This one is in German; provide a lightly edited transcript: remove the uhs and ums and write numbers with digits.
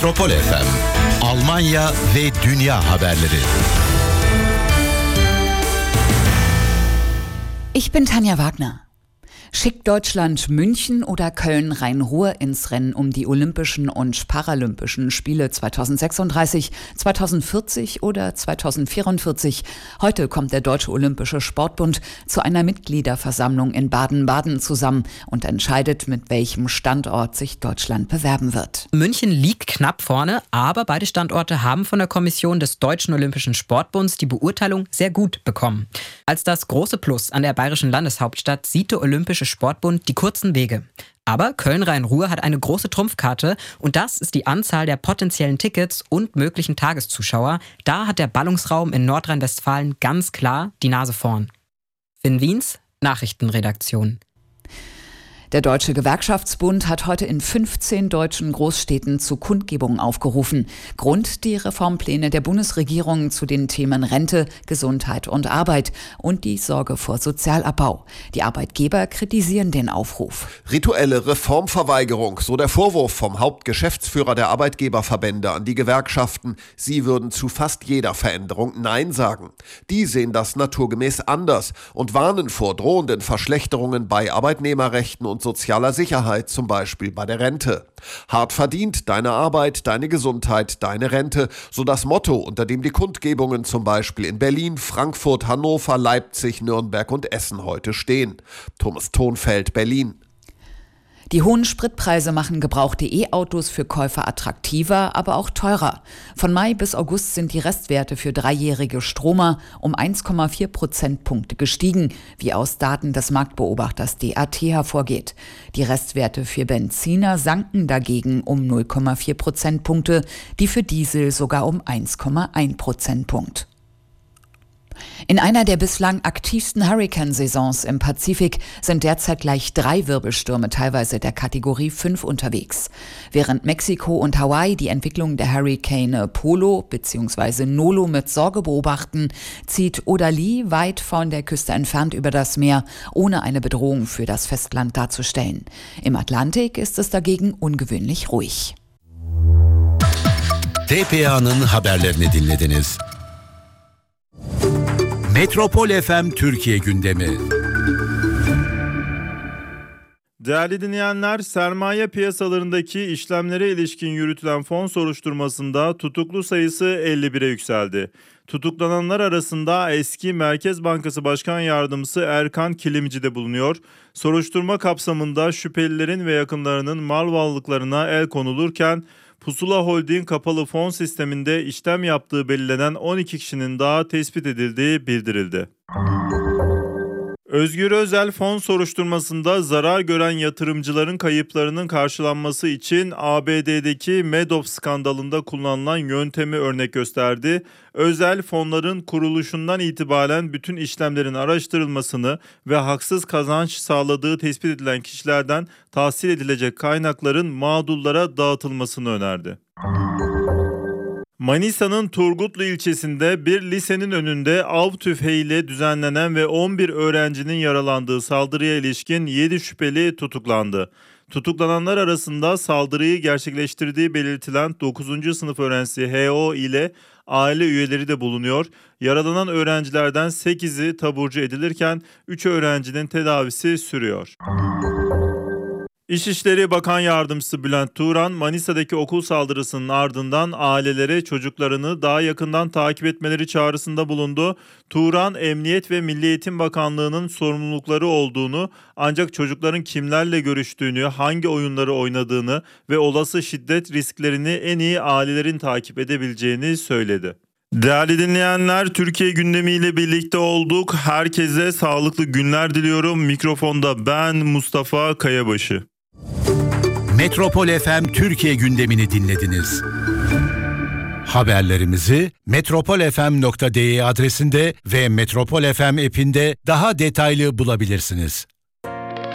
Metropol FM, Almanya ve dünya haberleri. Ich bin Tanja Wagner. Schickt Deutschland München oder Köln-Rhein-Ruhr ins Rennen um die Olympischen und Paralympischen Spiele 2036, 2040 oder 2044? Heute kommt der Deutsche Olympische Sportbund zu einer Mitgliederversammlung in Baden-Baden zusammen und entscheidet, mit welchem Standort sich Deutschland bewerben wird. München liegt knapp vorne, aber beide Standorte haben von der Kommission des Deutschen Olympischen Sportbunds die Beurteilung sehr gut bekommen. Als das große Plus an der bayerischen Landeshauptstadt sieht der Olympische Sportbund die kurzen Wege. Aber Köln-Rhein-Ruhr hat eine große Trumpfkarte und das ist die Anzahl der potenziellen Tickets und möglichen Tageszuschauer. Da hat der Ballungsraum in Nordrhein-Westfalen ganz klar die Nase vorn. Finn Wiens, Nachrichtenredaktion. Der Deutsche Gewerkschaftsbund hat heute in 15 deutschen Großstädten zu Kundgebungen aufgerufen. Grund die Reformpläne der Bundesregierung zu den Themen Rente, Gesundheit und Arbeit und die Sorge vor Sozialabbau. Die Arbeitgeber kritisieren den Aufruf. Rituelle Reformverweigerung, so der Vorwurf vom Hauptgeschäftsführer der Arbeitgeberverbände an die Gewerkschaften. Sie würden zu fast jeder Veränderung Nein sagen. Die sehen das naturgemäß anders und warnen vor drohenden Verschlechterungen bei Arbeitnehmerrechten und sozialer Sicherheit, zum Beispiel bei der Rente. Hart verdient, deine Arbeit, deine Gesundheit, deine Rente, so das Motto, unter dem die Kundgebungen zum Beispiel in Berlin, Frankfurt, Hannover, Leipzig, Nürnberg und Essen heute stehen. Thomas Thonfeld, Berlin. Die hohen Spritpreise machen gebrauchte E-Autos für Käufer attraktiver, aber auch teurer. Von Mai bis August sind die Restwerte für dreijährige Stromer um 1,4 Prozentpunkte gestiegen, wie aus Daten des Marktbeobachters DAT hervorgeht. Die Restwerte für Benziner sanken dagegen um 0,4 Prozentpunkte, die für Diesel sogar um 1,1 Prozentpunkt. In einer der bislang aktivsten Hurrikansaisons im Pazifik sind derzeit gleich 3 Wirbelstürme, teilweise der Kategorie 5 unterwegs. Während Mexiko und Hawaii die Entwicklung der Hurrikane Polo bzw. Nolo mit Sorge beobachten, zieht Odali weit von der Küste entfernt über das Meer, ohne eine Bedrohung für das Festland darzustellen. Im Atlantik ist es dagegen ungewöhnlich ruhig. TPA'nın haberlerini dinlediniz. Metropol FM Türkiye gündemi. Değerli dinleyenler, sermaye piyasalarındaki işlemlere ilişkin yürütülen fon soruşturmasında tutuklu sayısı 51'e yükseldi. Tutuklananlar arasında eski Merkez Bankası Başkan Yardımcısı Erkan Kilimci de bulunuyor. Soruşturma kapsamında şüphelilerin ve yakınlarının mal varlıklarına el konulurken Pusula Holding kapalı fon sisteminde işlem yaptığı belirlenen 12 kişinin daha tespit edildiği bildirildi. Özgür Özel fon soruşturmasında zarar gören yatırımcıların kayıplarının karşılanması için ABD'deki Madoff skandalında kullanılan yöntemi örnek gösterdi. Özel fonların kuruluşundan itibaren bütün işlemlerin araştırılmasını ve haksız kazanç sağladığı tespit edilen kişilerden tahsil edilecek kaynakların mağdurlara dağıtılmasını önerdi. Manisa'nın Turgutlu ilçesinde bir lisenin önünde av tüfeğiyle düzenlenen ve 11 öğrencinin yaralandığı saldırıya ilişkin 7 şüpheli tutuklandı. Tutuklananlar arasında saldırıyı gerçekleştirdiği belirtilen 9. sınıf öğrencisi HO ile aile üyeleri de bulunuyor. Yaralanan öğrencilerden 8'i taburcu edilirken 3 öğrencinin tedavisi sürüyor. İçişleri Bakan Yardımcısı Bülent Turan, Manisa'daki okul saldırısının ardından ailelere çocuklarını daha yakından takip etmeleri çağrısında bulundu. Turan, Emniyet ve Milli Eğitim Bakanlığı'nın sorumlulukları olduğunu, ancak çocukların kimlerle görüştüğünü, hangi oyunları oynadığını ve olası şiddet risklerini en iyi ailelerin takip edebileceğini söyledi. Değerli dinleyenler, Türkiye gündemiyle birlikte olduk. Herkese sağlıklı günler diliyorum. Mikrofonda ben Mustafa Kayabaşı. Metropol FM Türkiye gündemini dinlediniz. Haberlerimizi metropolfm.de adresinde ve Metropol FM app'inde daha detaylı bulabilirsiniz.